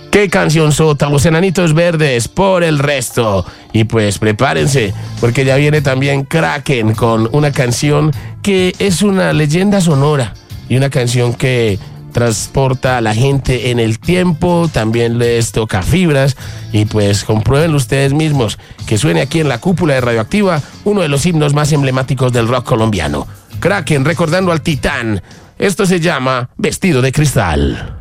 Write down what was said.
Qué canción sota, Los Enanitos Verdes por el resto. Y pues prepárense, porque ya viene también Kraken con una canción que es una leyenda sonora y una canción que transporta a la gente en el tiempo, también les toca fibras y pues compruébenlo ustedes mismos, que suene aquí en la cúpula de Radioactiva uno de los himnos más emblemáticos del rock colombiano. Kraken recordando al Titán. Esto se llama Vestido de Cristal.